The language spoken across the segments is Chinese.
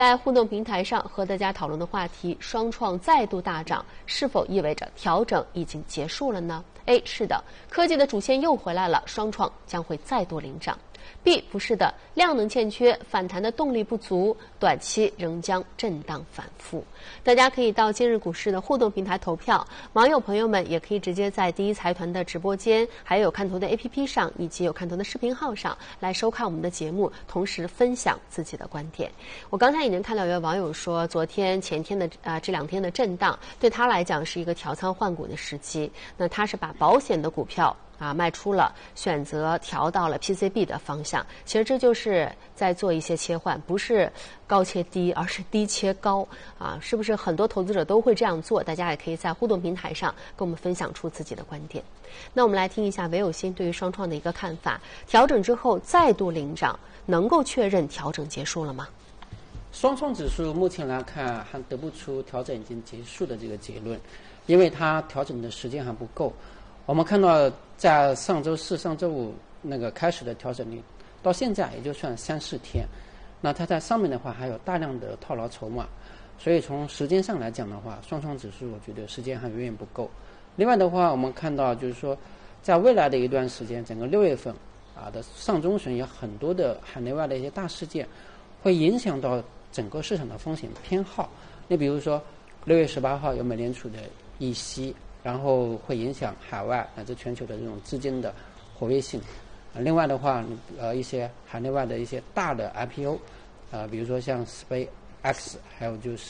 在互动平台上和大家讨论的话题，双创再度大涨，是否意味着调整已经结束了呢？ A 是的，科技的主线又回来了，双创将会再度领涨。B 不是的，量能欠缺，反弹的动力不足，短期仍将震荡反复。大家可以到今日股市的互动平台投票，网友朋友们也可以直接在第一财团的直播间，还有看头的 APP 上，以及有看头的视频号上来收看我们的节目，同时分享自己的观点。我刚才已经看到有网友说，昨天、前天的这2天的震荡，对他来讲是一个调仓换股的时机。那他是把保险的股票卖出了，选择调到了 PCB 的方向。其实这就是在做一些切换，不是高切低，而是低切高啊！是不是很多投资者都会这样做？大家也可以在互动平台上跟我们分享出自己的观点。那我们来听一下韦有新对于双创的一个看法：调整之后再度领涨，能够确认调整结束了吗？ 双创指数目前来看还得不出调整已经结束的这个结论，因为它调整的时间还不够。我们看到在上周四、上周五那个开始的调整里，到现在也就算3-4天，那它在上面的话还有大量的套牢筹码，所以从时间上来讲的话，双创指数我觉得时间还远远不够。另外的话，我们看到就是说，在未来的一段时间，整个6月份的上中旬有很多的海内外的一些大事件，会影响到整个市场的风险偏好。你比如说6月18号有美联储的议息，然后会影响海外乃至全球的这种资金的活跃性。另外的话，一些海内外的一些大的 IPO，比如说像 SpaceX， 还有就是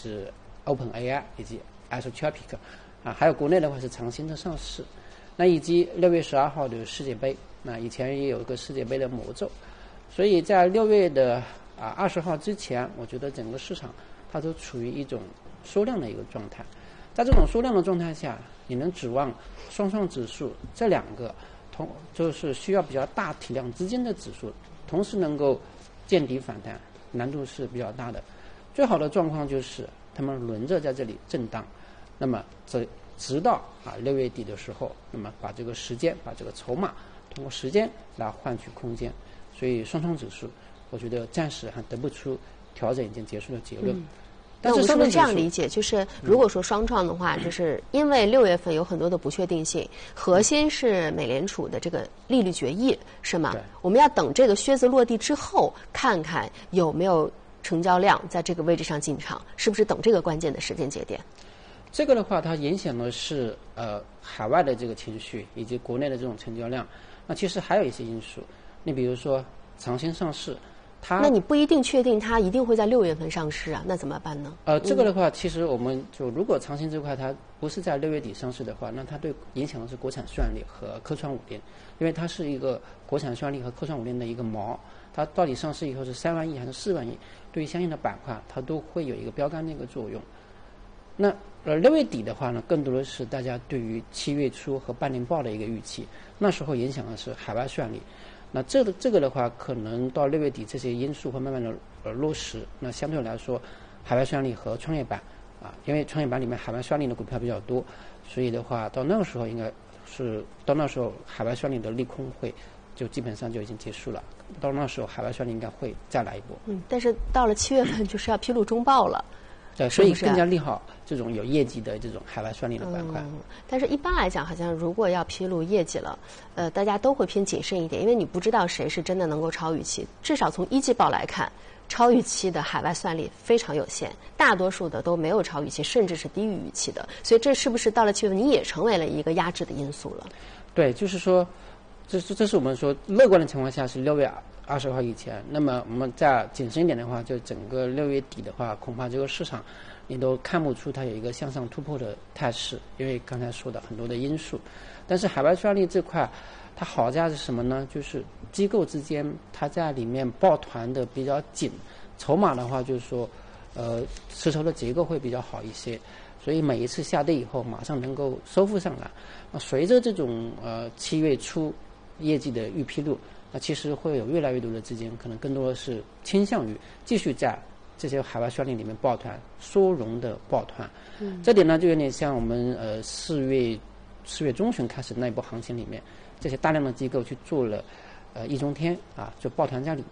OpenAI 以及 Anthropic， 还有国内的话是长兴的上市。那以及6月12号的世界杯，那以前也有一个世界杯的魔咒，所以在6月的20号之前，我觉得整个市场它都处于一种缩量的一个状态。在这种缩量的状态下，你能指望双创指数这2个就是需要比较大体量资金的指数，同时能够见底反弹，难度是比较大的。最好的状况就是他们轮着在这里震荡，那么直到6月底的时候，那么把这个时间、把这个筹码通过时间来换取空间。所以双创指数，我觉得暂时还得不出调整已经结束的结论。 但我们是不是这样理解？就是如果说双创的话，就是因为6月份有很多的不确定性，核心是美联储的这个利率决议，是吗？我们要等这个靴子落地之后，看看有没有成交量在这个位置上进场，是不是等这个关键的时间节点？ 这个的话，它影响的是海外的这个情绪以及国内的这种成交量。那其实还有一些因素，你比如说长兴上市。 那你不一定确定它一定会在6月份上市啊，那怎么办呢？ 这个的话，其实我们就如果长兴这块它不是在6月底上市的话，那它对影响的是国产算力和科创500，因为它是一个国产算力和科创500的一个锚，它到底上市以后是3万亿还是4万亿，对于相应的板块它都会有一个标杆的一个作用。那6月底的话呢，更多的是大家对于7月初和半年报的一个预期，那时候影响的是海外算力。那这个的话，可能到6月底这些因素会慢慢的落实。那相对来说，海外算力和创业板因为创业板里面海外算力的股票比较多，所以的话到那个时候应该是到那时候海外算力的利空会就基本上就已经结束了。到那时候海外算力应该会再来一波。 但是到了7月份就是要披露中报了。 对，所以更加利好这种有业绩的这种海外算力的板块。 但是一般来讲，好像如果要披露业绩了，大家都会偏谨慎一点，因为你不知道谁是真的能够超预期。至少从1季报来看，超预期的海外算力非常有限，大多数的都没有超预期，甚至是低于预期的。所以这是不是到了7月份，你也成为了一个压制的因素了？ 对，就是说，这是我们说乐观的情况下是6月20号以前，那么我们再谨慎一点的话，就整个6月底的话，恐怕这个市场你都看不出它有一个向上突破的态势，因为刚才说的很多的因素。但是海外算力这块，它好在是什么呢？就是机构之间它在里面抱团的比较紧，筹码的话就是说，持筹的结构会比较好一些，所以每一次下跌以后马上能够收复上来。随着这种7月初业绩的预披露，那其实会有越来越多的资金，可能更多的是倾向于继续在这些海外算力里面抱团，缩容的抱团。这点呢就有点像我们4月中旬开始那一波行情里面，这些大量的机构去做了一中天就抱团在里面。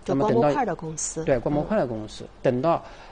就光模块的公司， 对光模块的公司，等到